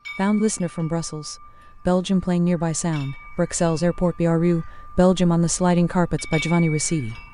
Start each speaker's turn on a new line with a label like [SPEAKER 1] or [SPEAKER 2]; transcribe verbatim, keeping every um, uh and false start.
[SPEAKER 1] Found listener from Brussels, Belgium playing nearby sound, Bruxelles Airport B R U, Belgium on the Sliding Carpets by Giovanni Rossetti.